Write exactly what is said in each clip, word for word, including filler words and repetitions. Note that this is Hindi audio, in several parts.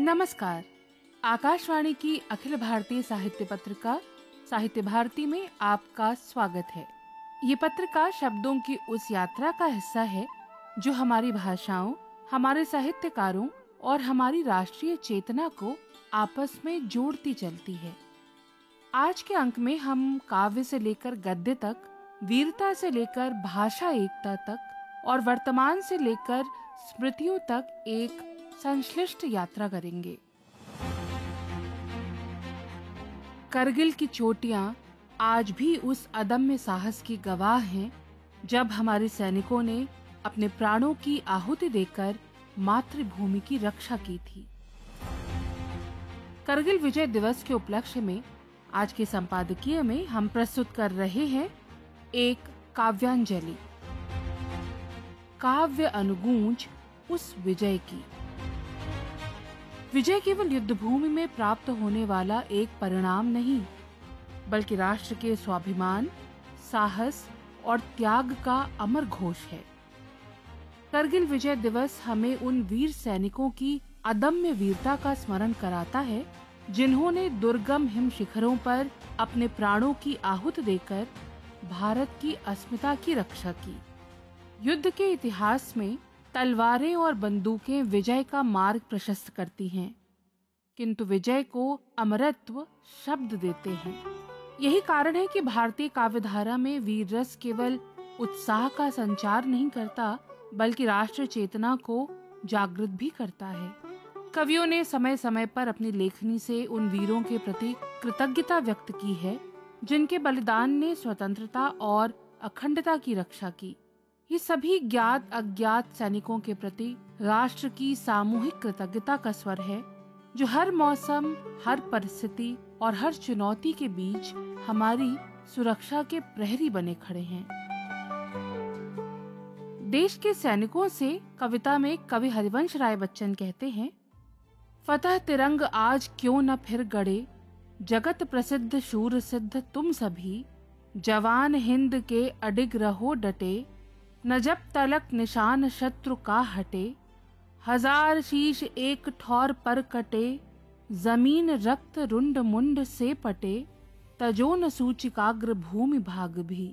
नमस्कार। आकाशवाणी की अखिल भारतीय साहित्य पत्रिका साहित्य भारती में आपका स्वागत है। ये पत्रिका शब्दों की उस यात्रा का हिस्सा है जो हमारी भाषाओं, हमारे साहित्यकारों और हमारी राष्ट्रीय चेतना को आपस में जोड़ती चलती है। आज के अंक में हम काव्य से लेकर गद्य तक, वीरता से लेकर भाषा एकता तक और वर्तमान से लेकर स्मृतियों तक एक संश्लिष्ट यात्रा करेंगे। करगिल की चोटियां आज भी उस अदम्य साहस की गवाह हैं जब हमारे सैनिकों ने अपने प्राणों की आहुति देकर मातृभूमि की रक्षा की थी। करगिल विजय दिवस के उपलक्ष्य में आज के संपादकीय में हम प्रस्तुत कर रहे हैं एक काव्यांजलि, काव्य अनुगूंज उस विजय की। विजय केवल युद्धभूमि में प्राप्त होने वाला एक परिणाम नहीं, बल्कि राष्ट्र के स्वाभिमान, साहस और त्याग का अमर घोष है। करगिल विजय दिवस हमें उन वीर सैनिकों की अदम्य वीरता का स्मरण कराता है जिन्होंने दुर्गम हिम शिखरों पर अपने प्राणों की आहुति देकर भारत की अस्मिता की रक्षा की। युद्ध के इतिहास में तलवारें और बंदूकें विजय का मार्ग प्रशस्त करती हैं, किंतु विजय को अमरत्व शब्द देते हैं। यही कारण है कि भारतीय काव्यधारा में वीर रस केवल उत्साह का संचार नहीं करता, बल्कि राष्ट्र चेतना को जागृत भी करता है। कवियों ने समय समय पर अपनी लेखनी से उन वीरों के प्रति कृतज्ञता व्यक्त की है जिनके बलिदान ने स्वतंत्रता और अखंडता की रक्षा की। ये सभी ज्ञात अज्ञात सैनिकों के प्रति राष्ट्र की सामूहिक कृतज्ञता का स्वर है जो हर मौसम, हर परिस्थिति और हर चुनौती के बीच हमारी सुरक्षा के प्रहरी बने खड़े हैं। देश के सैनिकों से कविता में कवि हरिवंश राय बच्चन कहते हैं, फतह तिरंग आज क्यों न फिर गड़े, जगत प्रसिद्ध शूर सिद्ध तुम सभी, जवान हिंद के अडिग रहो डटे, न जब तलक निशान शत्रु का हटे, हजार शीश एक ठौर पर कटे, जमीन रक्त रुंड मुंड से पटे, तजो न सूचिकाग्र भूमि भाग भी।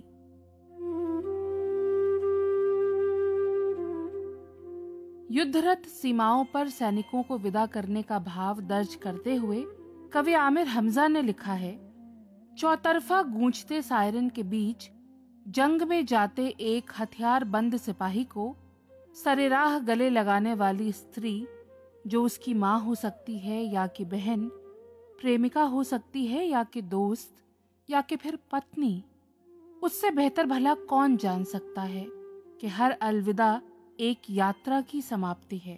युद्धरत सीमाओं पर सैनिकों को विदा करने का भाव दर्ज करते हुए कवि आमिर हमजा ने लिखा है, चौतरफा गूंजते सायरन के बीच जंग में जाते एक हथियार बंद सिपाही को सरेराह गले लगाने वाली स्त्री, जो उसकी माँ हो सकती है या कि बहन, प्रेमिका हो सकती है या कि दोस्त या कि फिर पत्नी, उससे बेहतर भला कौन जान सकता है कि हर अलविदा एक यात्रा की समाप्ति है।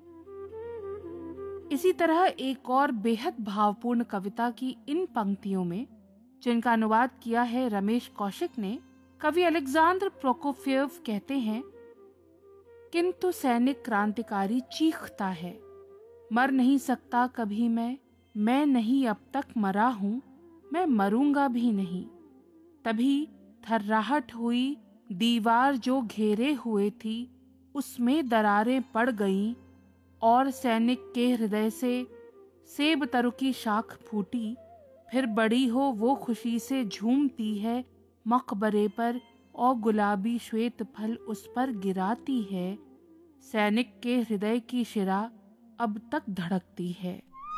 इसी तरह एक और बेहद भावपूर्ण कविता की इन पंक्तियों में, जिनका अनुवाद किया है रमेश कौशिक ने, कवि अलेक्जेंद्र प्रोकोफिएव कहते हैं, किंतु सैनिक क्रांतिकारी चीखता है, मर नहीं सकता कभी मैं, मैं नहीं अब तक मरा हूं, मैं मरूंगा भी नहीं। तभी थर्राहट हुई, दीवार जो घेरे हुए थी उसमें दरारें पड़ गईं, और सैनिक के हृदय से सेब तरु की शाख फूटी, फिर बड़ी हो वो खुशी से झूमती है मकबरे पर, और गुलाबी श्वेत फल उस पर गिराती है, सैनिक के हृदय की शिरा अब तक धड़कती है।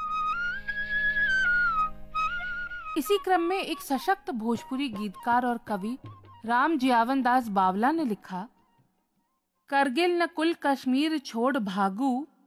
इसी क्रम में एक सशक्त भोजपुरी गीतकार और कवि राम जियावन दास बावला ने लिखा, करगिल न कुल कश्मीर छोड़ भागू,